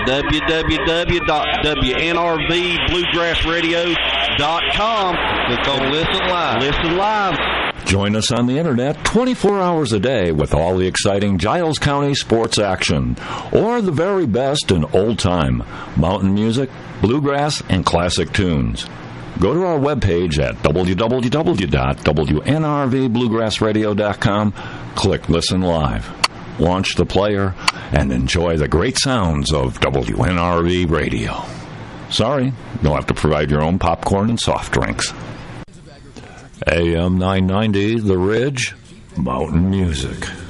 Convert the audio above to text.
www.wnrvbluegrassradio.com. Click on Listen Live. Listen live. Join us on the internet 24 hours a day with all the exciting Giles County sports action, or the very best in old time, mountain music, bluegrass, and classic tunes. Go to our webpage at www.wnrvbluegrassradio.com, click Listen Live, launch the player, and enjoy the great sounds of WNRV Radio. Sorry, you'll have to provide your own popcorn and soft drinks. AM 990, The Ridge, Mountain Music.